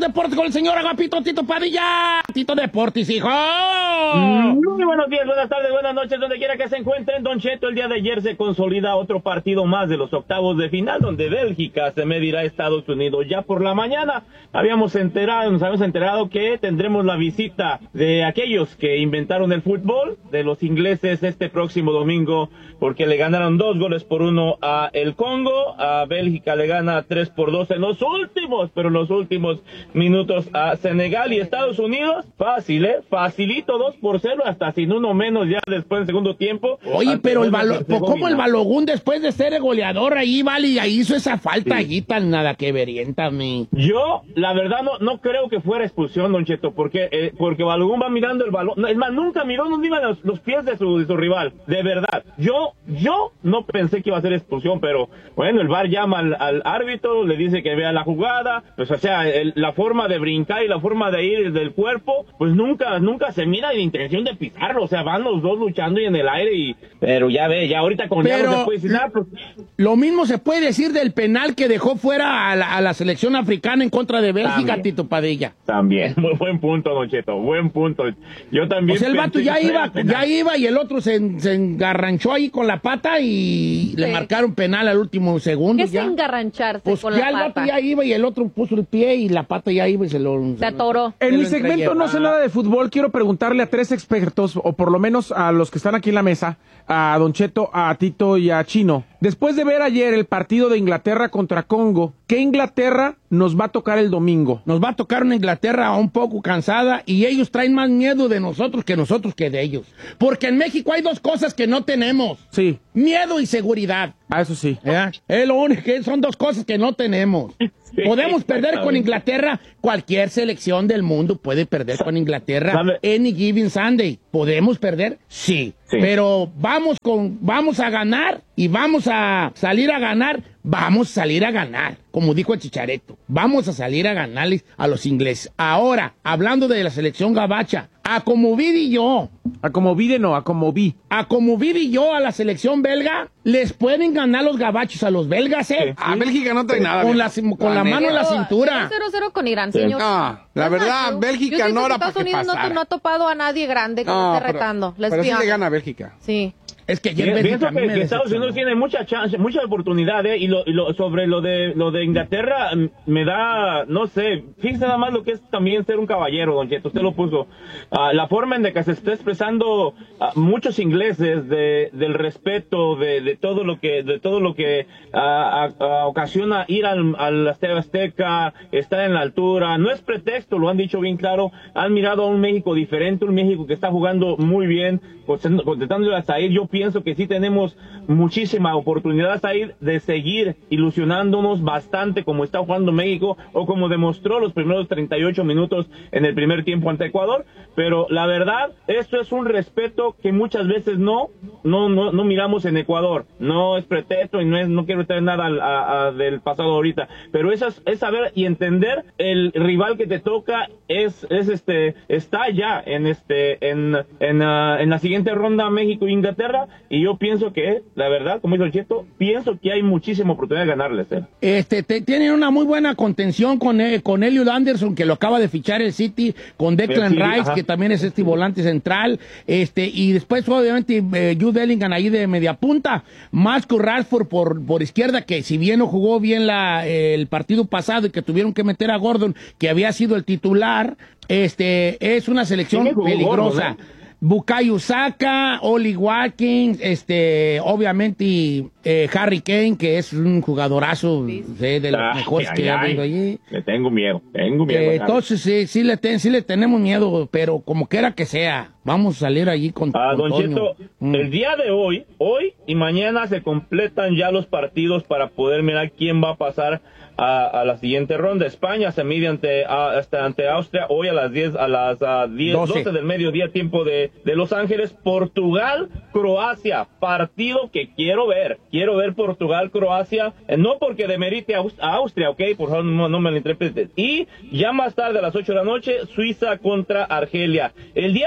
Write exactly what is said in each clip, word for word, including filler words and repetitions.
deportes con el señor Agapito Tito Padilla. Tito Deportes, hijo. Muy buenos días, buenas tardes, buenas noches, donde quiera que se encuentren. Don Cheto, el día de ayer se consolida otro partido más de los octavos de final, donde Bélgica se medirá a Estados Unidos. Ya por la mañana habíamos enterado, nos habíamos enterado que tendremos la visita de aquellos que inventaron el fútbol, de los ingleses, este próximo domingo, porque le ganaron dos goles por uno a el Congo. A Bélgica le gana tres por dos en los últimos, pero en los últimos minutos a Senegal. Y Estados Unidos, fácil, ¿eh? Facilito, dos por cero, hasta sin uno menos ya después del segundo tiempo. Oye, pero el balo, ¿cómo el Balogún después de ser goleador ahí, vale, y ahí hizo esa falta sí. allí tan nada que verienta, mi? Yo, la verdad, no no creo que fuera expulsión, Don Cheto, porque eh, porque Balogún va mirando el balón. No, es más, nunca miró, no iban los, los pies de su, de su rival, de verdad. Yo, yo no pensé que iba a ser expulsión, pero bueno, el V A R llama al, al árbitro, le dice que vea la jugada, pues o sea, el, la forma de brincar y la forma de ir del cuerpo, pues nunca, nunca se mira la intención de pisarlo, o sea, van los dos luchando y en el aire y, pero ya ve, ya ahorita con pero, ya no se puede decir nada, pues. Lo mismo se puede decir del penal que dejó fuera a la, a la selección africana en contra de Bélgica, también, Tito Padilla. También, muy buen punto, Don Cheto, buen punto. Yo también. O sea, el vato ya iba, ya iba y el otro se, se engarranchó ahí con la pata y sí. le marcaron penal al último segundo. ¿Qué es ya. engarrancharse pues con ya la pata? El vato ya iba y el otro puso el pie y la pata ya iba y se lo... Se atoró. En mi segmento No sé nada de fútbol, quiero preguntarle a tres expertos, o por lo menos a los que están aquí en la mesa, a Don Cheto, a Tito y a Chino. Después de ver ayer el partido de Inglaterra contra Congo, ¿qué Inglaterra nos va a tocar el domingo? Nos va a tocar una Inglaterra un poco cansada y ellos traen más miedo de nosotros que nosotros que de ellos. Porque en México hay dos cosas que no tenemos. Sí. Miedo y seguridad. Ah, eso sí. ¿Eh? Es lo único que son dos cosas que no tenemos. Sí, podemos perder con Inglaterra. Cualquier selección del mundo puede perder con Inglaterra. ¿Sabe? Any given Sunday. ¿Podemos perder? Sí. sí. Pero vamos con, vamos a ganar y vamos a salir a ganar. Vamos a salir a ganar, como dijo el Chichareto. Vamos a salir a ganarles a los ingleses. Ahora, hablando de la selección gabacha, a como vi y yo. A como vi de no, a como vi. A como vi y yo a la selección belga, les pueden ganar los gabachos a los belgas, ¿eh? Sí. A Bélgica no trae sí. nada. Con la, con la mano en la cintura. cero cero con Irán, señor. No, la verdad, Bélgica no era para que Estados Unidos no, no ha topado a nadie grande que no, esté retando. Pero, pero sí le gana a Bélgica. Sí. Es que ayer pienso que, que Estados Unidos tiene mucha chance, mucha oportunidad, ¿eh? Y, lo, y lo, sobre lo de lo de Inglaterra, me da, no sé, fíjese nada más lo que es también ser un caballero, Don Cheto, usted lo puso. Uh, la forma en la que se está expresando uh, muchos ingleses de, del respeto, de, de todo lo que de todo lo que uh, uh, uh, ocasiona ir al, al Estadio Azteca, estar en la altura, no es pretexto, lo han dicho bien claro, han mirado a un México diferente, un México que está jugando muy bien, contestándole a Zahir. Yo pienso que sí tenemos muchísima oportunidad, Zahir, de seguir ilusionándonos bastante como está jugando México o como demostró los primeros treinta y ocho minutos en el primer tiempo ante Ecuador, pero la verdad, esto es un respeto que muchas veces no no no, no miramos en Ecuador, no es pretexto y no es no quiero traer nada a, a, del pasado ahorita, pero eso es, es saber y entender el rival que te toca es es este está ya en este en en, uh, en la siguiente ronda México e Inglaterra. Y yo pienso que, la verdad, como dice el Cheto, pienso que hay muchísima oportunidad de ganarles. ¿eh? Este, te, tienen una muy buena contención con, eh, con Elliot Anderson, que lo acaba de fichar el City, con Declan sí, Rice, ajá. que también es este volante central, este, y después obviamente eh, Jude Bellingham ahí de media punta, Marcus Rashford por, por izquierda, que si bien no jugó bien la, eh, el partido pasado y que tuvieron que meter a Gordon, que había sido el titular, este, es una selección sí, peligrosa. Gordon, ¿eh? Bukayo Saka, Oli Watkins, este, obviamente eh, Harry Kane, que es un jugadorazo sí. de, de los ay, mejores ay, que ha habido allí. Le tengo miedo, tengo miedo. Eh, entonces sí, sí le, ten, sí le tenemos miedo, pero como quiera que sea, vamos a salir allí con, ah, con Don Cheto, mm. el día de hoy, hoy y mañana se completan ya los partidos para poder mirar quién va a pasar a, a la siguiente ronda. España se mide ante, a, hasta ante Austria hoy a las diez, a las a diez, doce del mediodía, tiempo de, de Los Ángeles. Portugal, Croacia, partido que quiero ver. Quiero ver Portugal, Croacia, eh, no porque demerite a, a Austria, ok, por favor no, no me lo interpretes. Y ya más tarde a las ocho de la noche, Suiza contra Argelia. El día de mañana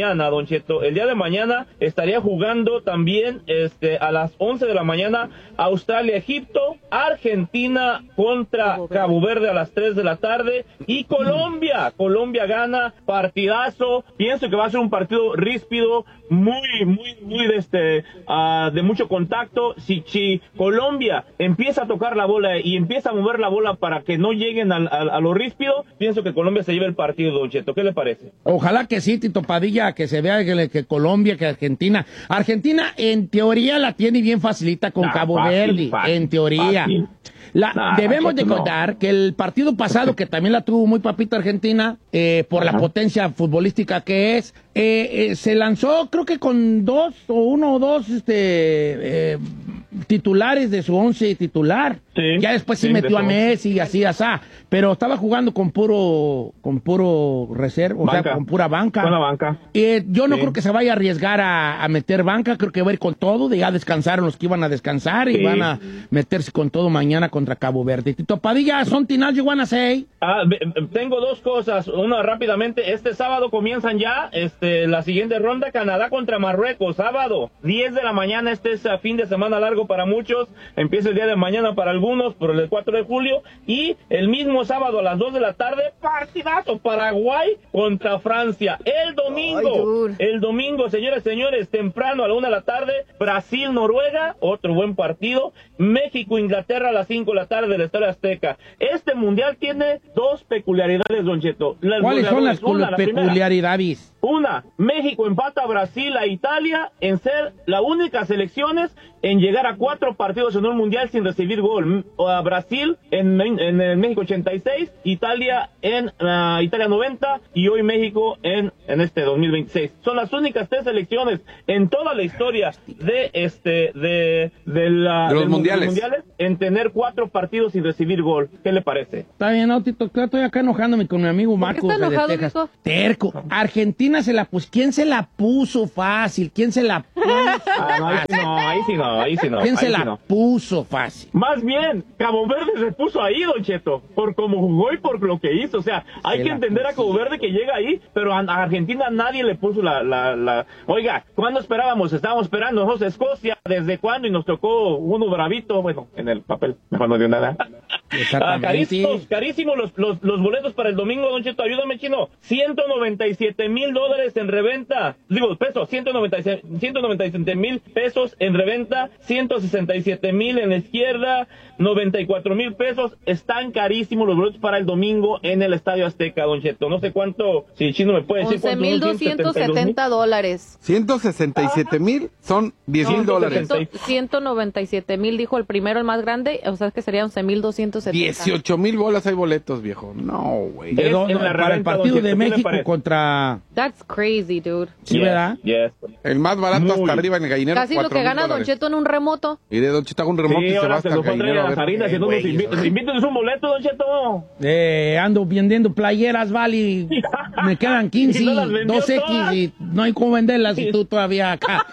mañana, Don Cheto, el día de mañana estaría jugando también este a las once de la mañana Australia-Egipto, Argentina contra Cabo Verde a las tres de la tarde y Colombia, Colombia gana, partidazo, pienso que va a ser un partido ríspido, muy, muy, muy de este, uh, de mucho contacto. Si, si Colombia empieza a tocar la bola y empieza a mover la bola para que no lleguen al, al, a lo ríspido, pienso que Colombia se lleve el partido, Don Cheto. ¿Qué le parece? Ojalá que sí, Tito Padilla, que se vea que, que Colombia, que Argentina. Argentina, en teoría, la tiene bien facilita con nah, Cabo fácil, Verde, fácil, en teoría. La, nah, debemos de contar no. que el partido pasado, que también la tuvo muy papita Argentina, eh, por Ajá. la potencia futbolística que es, eh, eh, se lanzó creo que con dos o uno o dos este, eh, titulares de su once titular. Sí, ya después sí, sí metió a Messi y así, así, pero estaba jugando con puro con puro reserva, o banca. sea, con pura banca. Con la banca. Eh, yo no sí. creo que se vaya a arriesgar a, a meter banca, creo que va a ir con todo, de ya descansaron los que iban a descansar y sí. van a meterse con todo mañana contra Cabo Verde. Tito Padilla, something else you wanna say? Ah, tengo dos cosas, una rápidamente, este sábado comienzan ya este la siguiente ronda, Canadá contra Marruecos, sábado, diez de la mañana, este es a fin de semana largo para muchos, empieza el día de mañana para algunos, por el cuatro de julio, y el mismo sábado a las dos de la tarde, partidazo, Paraguay contra Francia. El domingo, Ay, el domingo, señores, señores, temprano a la una de la tarde, Brasil, Noruega, otro buen partido, México, Inglaterra a las cinco de la tarde del Estadio Azteca. Este mundial tiene dos peculiaridades, Don Cheto. Las ¿Cuáles son las una, peculiaridades? La una, México empata a Brasil, a Italia, en ser la única selecciones en llegar a cuatro partidos en un mundial sin recibir gol. A Brasil en, en, en México ochenta y seis, Italia en uh, Italia noventa y hoy México en, en este dos mil veintiséis. Son las únicas tres selecciones en toda la historia de este de, de, la, de los del, mundiales. De los mundiales en tener cuatro partidos sin recibir gol. ¿Qué le parece? Está bien, no, Tito, estoy acá enojándome con mi amigo Marcos está enojado, de Texas. Mico? Terco. Argentina se la puso. ¿Quién se la puso fácil? ¿Quién se la puso? Ah, no, ahí sí no, ahí sí no, ahí sí no. ¿Quién se ahí la sí no. puso fácil? Más bien, Cabo Verde se puso ahí, Don Cheto, por cómo jugó y por lo que hizo. O sea, hay se que entender puso. a Cabo Verde que llega ahí, pero a Argentina nadie le puso la, la, la... Oiga, ¿cuándo esperábamos? Estábamos esperando nosotros Escocia, ¿desde cuándo? Y nos tocó uno bravito, bueno, en el papel, mejor no dio nada. Ah, carísimos, carísimos los, los, los boletos para el domingo, Don Cheto, ayúdame, Chino. ciento noventa y siete mil dólares en reventa. Digo, pesos, ciento noventa y siete mil pesos en reventa, ciento sesenta y siete mil en la izquierda, noventa y cuatro mil pesos. Están carísimos los boletos para el domingo en el Estadio Azteca, Don Cheto. No sé cuánto, si el Chino me puede decir cuánto. once mil doscientos setenta dólares. ciento sesenta y siete mil son diez mil dólares. ciento noventa y siete mil, dijo el primero, el más grande, o sea, es que sería once mil doscientos setenta. dieciocho mil bolas hay boletos, viejo. No, güey. No, no, para el partido de México contra... That's crazy, dude. Sí, yes, ¿verdad? Yes. El más barato Muy. hasta arriba en el gallinero. Casi lo que gana Don Cheto en un remoto. Y de Don Cheto hago un remoto sí, y se va hasta el gallinero. Las harinas, no nos invitan. Invítenos un boleto, Don Cheto. Eh, ando vendiendo playeras, vale. Me quedan quince, no dos equis todas. Y no hay cómo venderlas y tú todavía acá.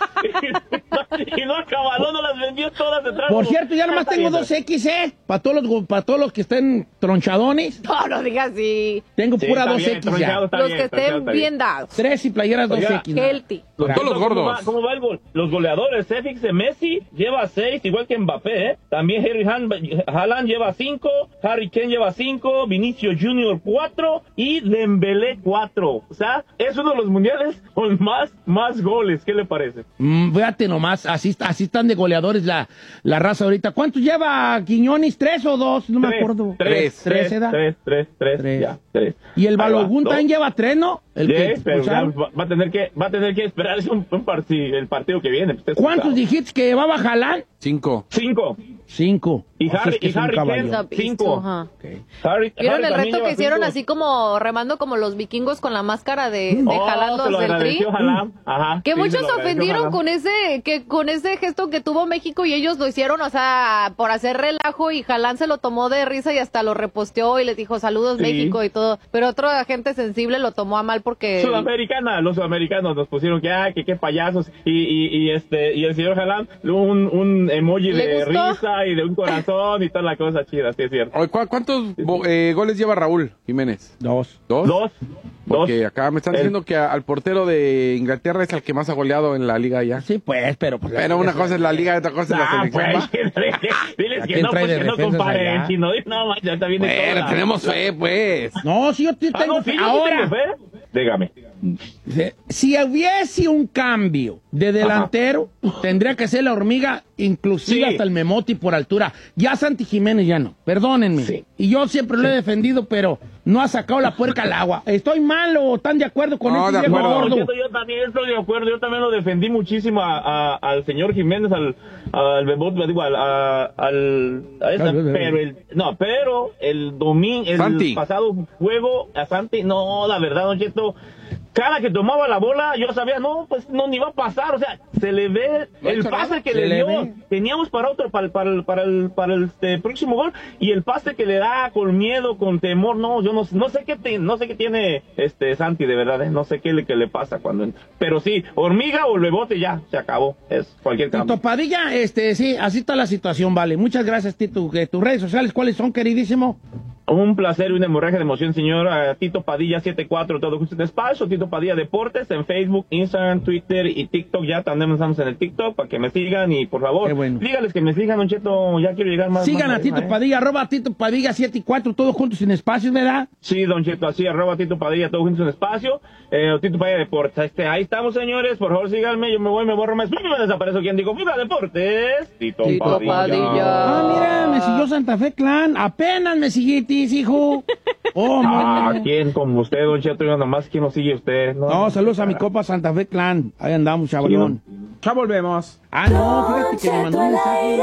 Y no acabó, no las vendió todas detrás. Por cierto, ya nomás tengo dos equis, ¿eh? Para todos los, para todos los que estén tronchadones. No, no digas así. Tengo sí, pura dos equis ya. Los bien, que estén bien dados. Tres y playeras dos equis. Healthy. Con todos los gordos. ¿Cómo va, ¿Cómo va el gol? Los goleadores, ¿eh? Fíjese, Messi lleva seis, igual que Mbappé, ¿eh? También Harry Haaland lleva cinco, Harry Kane lleva cinco, Vinicius Junior cuatro y Dembélé cuatro. O sea, es uno de los mundiales con más, más goles. ¿Qué le parece? Mm, fíjate nomás, así, así están de goleadores la, la raza ahorita. ¿Cuántos lleva Quiñones? ¿Tres o dos? No tres, me acuerdo. Tres, tres, tres, tres, tres, tres, tres. Ya, tres. Y el Balogun también lleva tres, ¿no? El sí, que pero va, va a tener que, va a tener que esperarse un, un part el partido que viene. ¿Cuántos dijiste que llevaba Haaland? Cinco. Cinco. Cinco. Y Harry, es que y Harry Kane, cinco. Okay. Harry, ¿Vieron Harry el reto que hicieron cinco? Así como remando como los vikingos con la máscara de, de oh, jalando se lo del tri? Ajá, que sí, muchos se ofendieron con ese que con ese gesto que tuvo México y ellos lo hicieron, o sea, por hacer relajo, y Haaland se lo tomó de risa y hasta lo reposteó y les dijo saludos sí. México y todo, pero otro agente sensible lo tomó a mal porque... Sudamericana, los sudamericanos nos pusieron que, ah, que qué payasos, y, y, y este y el señor Haaland, un, un emoji de risa bola y de un corazón y toda la cosa chida, sí es cierto. Oye, ¿cu- ¿Cuántos bo- eh, goles lleva Raúl Jiménez? Dos. ¿Dos? Dos. Porque dos. acá me están El- diciendo que a- al portero de Inglaterra es el que más ha goleado en la liga ya. Sí, pues, pero... Pues, Pero una cosa es la liga y otra cosa es la Ah, selección. pues, ¿va? diles ¿A que quién no, trae pues de que no defensas comparen, allá? chino. No, man, ya está bien de Bueno, toda. tenemos fe, pues. No, sí, yo sí Ah, tengo no, sí, fe. yo sí Ahora, tengo fe. Dígame. si- si hubiese un cambio de delantero, tendría que ser la hormiga, inclusive Sí. hasta el Memoti por altura. Ya Santi Jiménez ya no, perdónenme. Sí. Y yo siempre lo he defendido, pero no ha sacado la puerca al agua. ¿Estoy mal o están de acuerdo con No, este de viejo acuerdo. gordo? Yo, yo también estoy de acuerdo, yo también lo defendí muchísimo a, a- al señor Jiménez, al, al Bebot, digo, al, a, al, a esa, pero el, no, pero el domingo, el Santi. pasado juego, a Santi, no, la verdad, Don Cheto, cada que tomaba la bola, yo sabía, no, pues no, ni va a pasar, o sea, se le ve ¿No ha el hecho pase nada? que Se le le dio, ve. teníamos para otro, para, el- para, el- para el, para el este, próximo gol, y el pase que le da con miedo, con temor, no, yo no, no sé qué, te- no sé qué tiene este Santi, de verdad, ¿eh? No sé qué le, qué le pasa cuando entra, pero sí, hormiga o rebote, ya, se acabó, es cualquier cambio. Tito Padilla, este, sí, así está la situación, vale. Muchas gracias, Tito. Que tus redes sociales, ¿cuáles son, queridísimo? Un placer y una hemorragia de emoción, señor. Uh, Tito Padilla setenta y cuatro, todo justo en espacio. Tito Padilla Deportes en Facebook, Instagram, Twitter y TikTok. Ya también estamos en el TikTok para que me sigan y por favor, Qué bueno. dígales que me sigan, Don Cheto. Ya quiero llegar más. Sigan más a Tito arriba, ¿eh? Padilla, arroba Tito Padilla setenta y cuatro, todos juntos sin espacios, ¿verdad? Sí, Don Cheto, así, arroba Tito Padilla, todo juntos en espacio. Eh, o Tito Padilla Deportes. Este, ahí estamos, señores. Por favor, síganme. Yo me voy, me borro, me explico y me desaparezco. ¿Quién digo? ¡Viva Deportes! Tito, Tito Padilla. Padilla. Ah, mira, me siguió Santa Fe Clan. Apenas me siguitis, hijo. Oh, Ah, muy- ¿quién como usted, Don Cheto? Yo nomás, ¿quién nos sigue usted? No, saludos a mi copa Santa Fe Clan. Ahí andamos, chavalón. Ya volvemos. Ah, no, fíjate que me mandó un mensaje.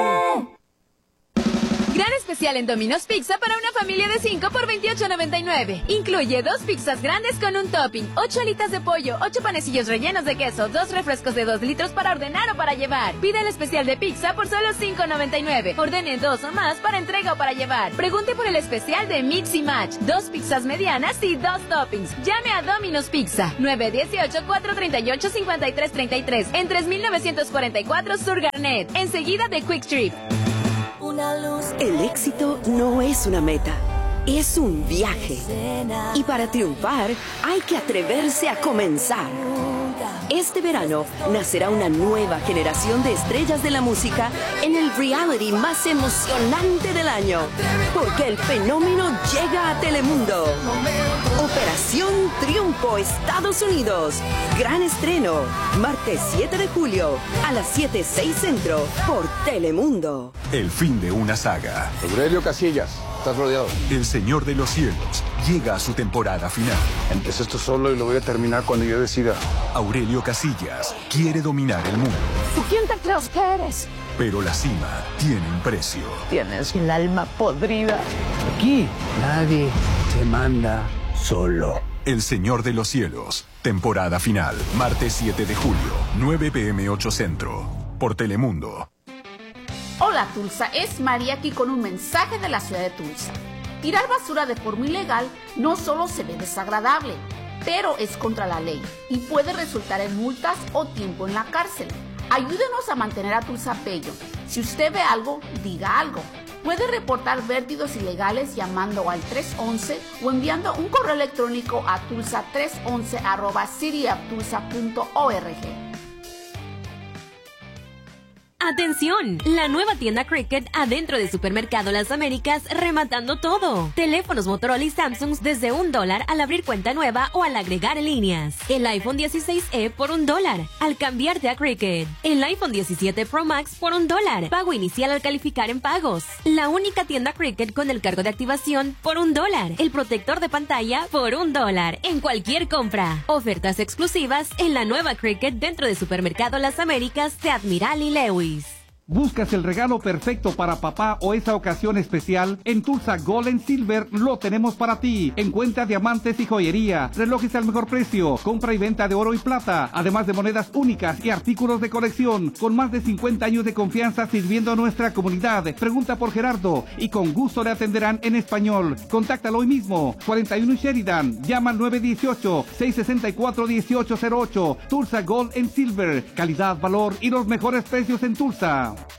Gran especial en Domino's Pizza para una familia de cinco por veintiocho noventa y nueve. Incluye dos pizzas grandes con un topping, ocho alitas de pollo, ocho panecillos rellenos de queso, dos refrescos de dos litros para ordenar o para llevar. Pide el especial de pizza por solo cinco noventa y nueve. Ordene dos o más para entrega o para llevar. Pregunte por el especial de Mix y Match. Dos pizzas medianas y dos toppings. Llame a Domino's Pizza. nueve uno ocho, cuatro tres ocho, cinco tres tres tres. En tres mil novecientos cuarenta y cuatro Sur Garnet. Enseguida de Quick Trip. El éxito no es una meta, es un viaje. Y para triunfar hay que atreverse a comenzar. Este verano nacerá una nueva generación de estrellas de la música en el reality más emocionante del año. Porque el fenómeno llega a Telemundo. Operación Triunfo Estados Unidos. Gran estreno. Martes siete de julio a las siete seis centro por Telemundo. El fin de una saga. Aurelio Casillas, estás rodeado. El Señor de los Cielos llega a su temporada final. Empecé esto solo y lo voy a terminar cuando yo decida. Aurelio Casillas quiere dominar el mundo, ¿Tú quién te crees que eres? pero la cima tiene un precio. Tienes el alma podrida. Aquí nadie te manda solo. El Señor de los Cielos, temporada final, martes siete de julio, nueve p m ocho centro, por Telemundo. Hola Tulsa, es María aquí con un mensaje de la ciudad de Tulsa. Tirar basura de forma ilegal no solo se ve desagradable, pero es contra la ley y puede resultar en multas o tiempo en la cárcel. Ayúdenos a mantener a Tulsa bello. Si usted ve algo, diga algo. Puede reportar vertidos ilegales llamando al tres once o enviando un correo electrónico a tulsa trescientos once arroba city of tulsa punto org. ¡Atención! La nueva tienda Cricket adentro de Supermercado Las Américas rematando todo. Teléfonos Motorola y Samsung desde un dólar al abrir cuenta nueva o al agregar líneas. El iPhone dieciséis E por un dólar al cambiarte a Cricket. El iPhone diecisiete Pro Max por un dólar. Pago inicial al calificar en pagos. La única tienda Cricket con el cargo de activación por un dólar. El protector de pantalla por un dólar en cualquier compra. Ofertas exclusivas en la nueva Cricket dentro de Supermercado Las Américas de Admiral y Lewis. ¿Buscas el regalo perfecto para papá o esa ocasión especial? En Tulsa Gold and Silver lo tenemos para ti. Encuentra diamantes y joyería, relojes al mejor precio, compra y venta de oro y plata, además de monedas únicas y artículos de colección. Con más de cincuenta años de confianza sirviendo a nuestra comunidad. Pregunta por Gerardo y con gusto le atenderán en español. Contáctalo hoy mismo. cuarenta y uno Sheridan. Llama al nueve uno ocho, seis seis cuatro, uno ocho cero ocho. Tulsa Gold and Silver. Calidad, valor y los mejores precios en Tulsa.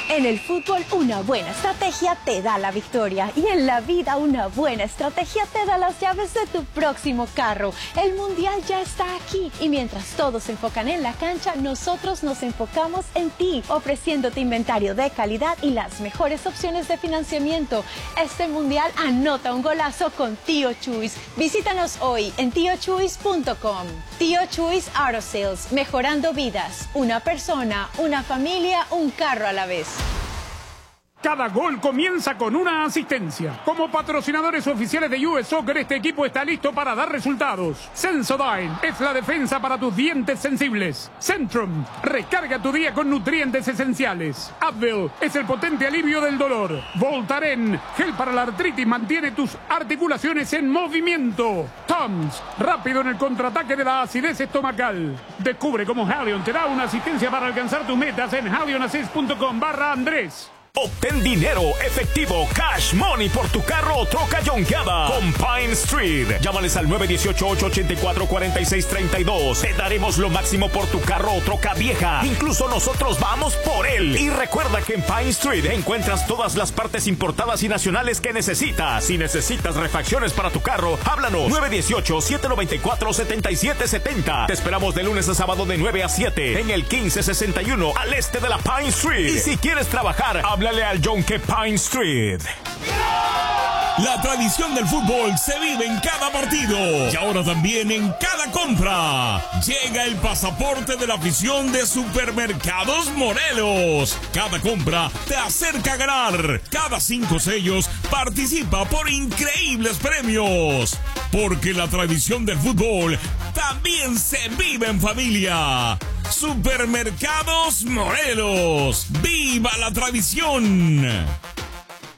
En el fútbol, una buena estrategia te da la victoria. Y en la vida, una buena estrategia te da las llaves de tu próximo carro. El Mundial ya está aquí. Y mientras todos se enfocan en la cancha, nosotros nos enfocamos en ti, ofreciéndote inventario de calidad y las mejores opciones de financiamiento. Este Mundial anota un golazo con Tío Chuys. Visítanos hoy en tío chuys punto com. Tío Chuys Auto Sales, mejorando vidas. Una persona, una familia, un carro a la vez. Cada gol comienza con una asistencia. Como patrocinadores oficiales de U S Soccer, este equipo está listo para dar resultados. Sensodyne es la defensa para tus dientes sensibles. Centrum, recarga tu día con nutrientes esenciales. Advil es el potente alivio del dolor. Voltaren, gel para la artritis, mantiene tus articulaciones en movimiento. Tums, rápido en el contraataque de la acidez estomacal. Descubre cómo Halion te da una asistencia para alcanzar tus metas en halionassist punto com barra Andrés. Obtén dinero efectivo, cash money por tu carro o troca yonkeada con Pine Street. Llámales al nueve uno ocho, ocho ocho cuatro, cuatro seis tres dos. Te daremos lo máximo por tu carro o troca vieja. Incluso nosotros vamos por él. Y recuerda que en Pine Street encuentras todas las partes importadas y nacionales que necesitas. Si necesitas refacciones para tu carro, háblanos. nueve uno ocho, siete nueve cuatro, siete siete siete cero. Te esperamos de lunes a sábado de nueve a siete en el quince sesenta y uno al este de la Pine Street. Y si quieres trabajar, háblale al Yonke Pine Street. La tradición del fútbol se vive en cada partido y ahora también en cada compra. Llega el pasaporte de la afición de Supermercados Morelos. Cada compra te acerca a ganar. Cada cinco sellos participa por increíbles premios. Porque la tradición del fútbol también se vive en familia. Supermercados Morelos. ¡Viva la tradición!